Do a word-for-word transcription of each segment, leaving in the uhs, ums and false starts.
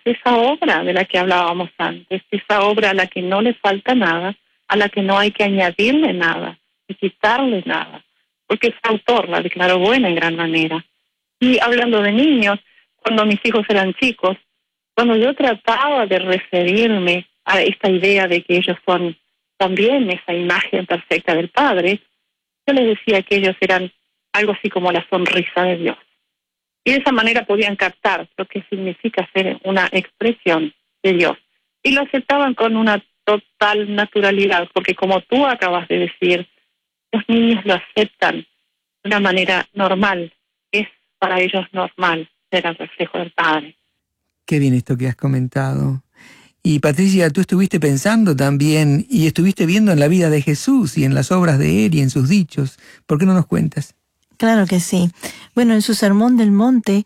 esa obra de la que hablábamos antes, esa obra a la que no le falta nada, a la que no hay que añadirle nada, ni quitarle nada, porque ese autor la declaró buena en gran manera. Y hablando de niños, cuando mis hijos eran chicos, cuando yo trataba de referirme a esta idea de que ellos son también esa imagen perfecta del Padre, yo les decía que ellos eran algo así como la sonrisa de Dios. Y de esa manera podían captar lo que significa ser una expresión de Dios. Y lo aceptaban con una total naturalidad, porque como tú acabas de decir, los niños lo aceptan de una manera normal. Es para ellos normal ser el reflejo del Padre. Qué bien esto que has comentado. Y Patricia, tú estuviste pensando también y estuviste viendo en la vida de Jesús y en las obras de Él y en sus dichos. ¿Por qué no nos cuentas? Claro que sí. Bueno, en su Sermón del Monte,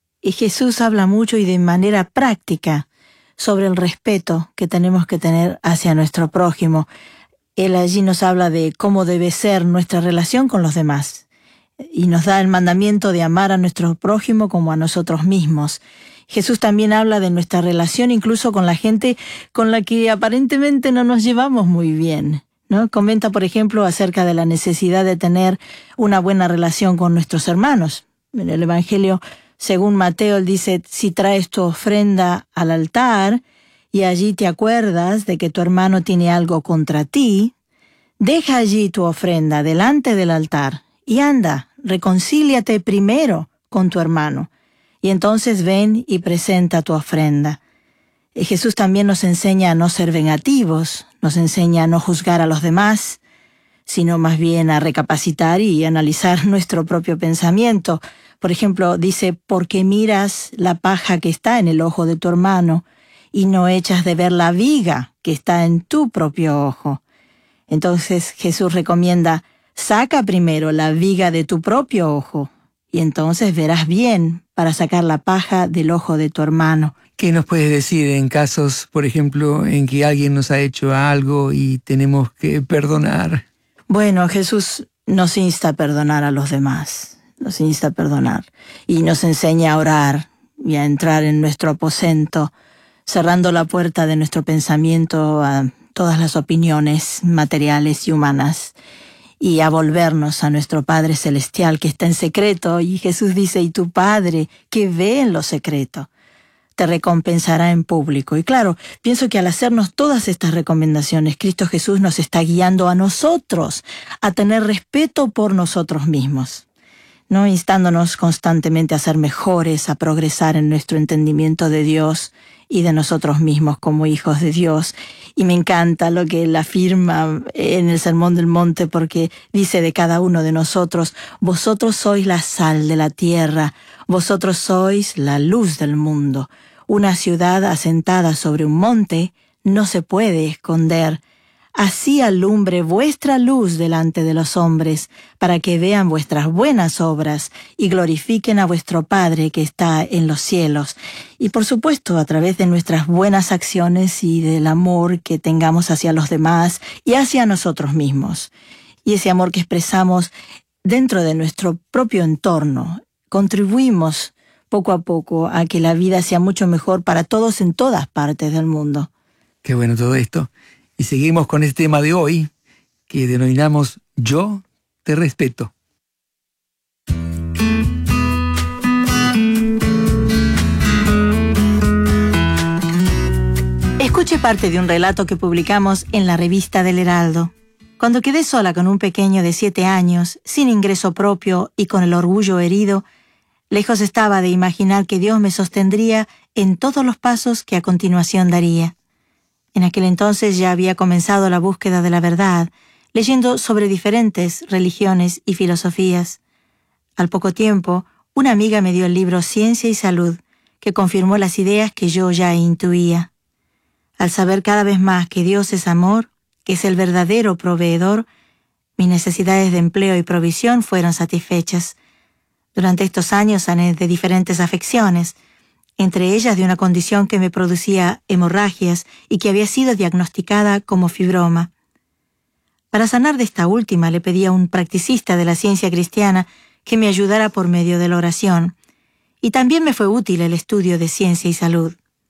Jesús habla mucho y de manera práctica sobre el respeto que tenemos que tener hacia nuestro prójimo. Él allí nos habla de cómo debe ser nuestra relación con los demás y nos da el mandamiento de amar a nuestro prójimo como a nosotros mismos. Jesús también habla de nuestra relación incluso con la gente con la que aparentemente no nos llevamos muy bien, ¿no? Comenta, por ejemplo, acerca de la necesidad de tener una buena relación con nuestros hermanos. En el Evangelio, según Mateo, él dice, si traes tu ofrenda al altar y allí te acuerdas de que tu hermano tiene algo contra ti, deja allí tu ofrenda delante del altar y anda, reconcíliate primero con tu hermano. Y entonces ven y presenta tu ofrenda. Jesús también nos enseña a no ser vengativos, nos enseña a no juzgar a los demás, sino más bien a recapacitar y analizar nuestro propio pensamiento. Por ejemplo, dice, porque miras la paja que está en el ojo de tu hermano y no echas de ver la viga que está en tu propio ojo. Entonces Jesús recomienda, saca primero la viga de tu propio ojo y entonces verás bien para sacar la paja del ojo de tu hermano. ¿Qué nos puedes decir en casos, por ejemplo, en que alguien nos ha hecho algo y tenemos que perdonar? Bueno, Jesús nos insta a perdonar a los demás, nos insta a perdonar y nos enseña a orar y a entrar en nuestro aposento, cerrando la puerta de nuestro pensamiento a todas las opiniones materiales y humanas, y a volvernos a nuestro Padre Celestial que está en secreto. Y Jesús dice, y tu Padre que ve en lo secreto, te recompensará en público. Y claro, pienso que al hacernos todas estas recomendaciones, Cristo Jesús nos está guiando a nosotros a tener respeto por nosotros mismos, ¿no? Instándonos constantemente a ser mejores, a progresar en nuestro entendimiento de Dios y de nosotros mismos como hijos de Dios. Y me encanta lo que él afirma en el Sermón del Monte, porque dice de cada uno de nosotros, vosotros sois la sal de la tierra, vosotros sois la luz del mundo. Una ciudad asentada sobre un monte no se puede esconder. Así alumbre vuestra luz delante de los hombres, para que vean vuestras buenas obras y glorifiquen a vuestro Padre que está en los cielos. Y por supuesto, a través de nuestras buenas acciones y del amor que tengamos hacia los demás y hacia nosotros mismos. Y ese amor que expresamos dentro de nuestro propio entorno, contribuimos poco a poco a que la vida sea mucho mejor para todos en todas partes del mundo. Qué bueno todo esto. Y seguimos con este tema de hoy, que denominamos Yo te respeto. Escuche parte de un relato que publicamos en la revista del Heraldo. Cuando quedé sola con un pequeño de siete años, sin ingreso propio y con el orgullo herido, lejos estaba de imaginar que Dios me sostendría en todos los pasos que a continuación daría. En aquel entonces ya había comenzado la búsqueda de la verdad, leyendo sobre diferentes religiones y filosofías. Al poco tiempo, una amiga me dio el libro Ciencia y Salud, que confirmó las ideas que yo ya intuía. Al saber cada vez más que Dios es amor, que es el verdadero proveedor, mis necesidades de empleo y provisión fueron satisfechas. Durante estos años sané de diferentes afecciones, entre ellas de una condición que me producía hemorragias y que había sido diagnosticada como fibroma. Para sanar de esta última le pedí a un practicista de la ciencia cristiana que me ayudara por medio de la oración, y también me fue útil el estudio de Ciencia y Salud.